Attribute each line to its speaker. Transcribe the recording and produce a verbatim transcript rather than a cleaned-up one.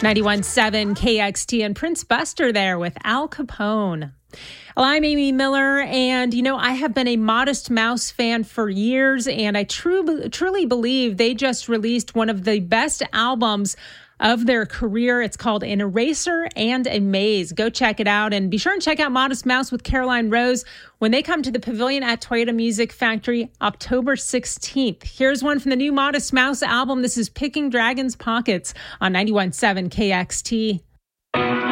Speaker 1: ninety-one point seven K X T and Prince Buster there with Al Capone. Well, I'm Amy Miller, and, you know, I have been a Modest Mouse fan for years, and I tru- truly believe they just released one of the best albums of their career. It's called An Eraser and a Maze. Go check it out, and be sure and check out Modest Mouse with Caroline Rose when they come to the Pavilion at Toyota Music Factory October sixteenth. Here's one from the new Modest Mouse album. This is Picking Dragon's Pockets on ninety-one point seven K X T.